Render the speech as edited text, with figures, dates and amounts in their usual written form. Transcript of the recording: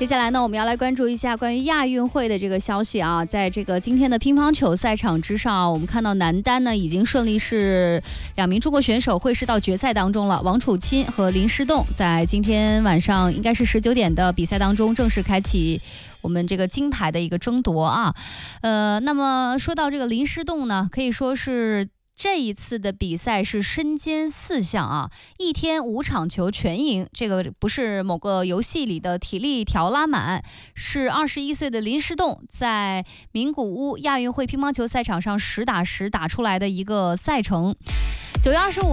接下来呢，我们要来关注一下关于亚运会的这个消息啊。在这个今天的乒乓球赛场之上，我们看到男单呢已经顺利是2名中国选手会师到决赛当中了。王楚钦和林诗栋在今天晚上应该是19点的比赛当中正式开启我们这个金牌的一个争夺啊。那么说到这个林诗栋呢，可以说是这一次的比赛是身兼4项啊，1天5场球全赢，这个不是某个游戏里的体力条拉满，是21岁的林诗栋在名古屋亚运会乒乓球赛场上实打实打出来的一个赛程。9月25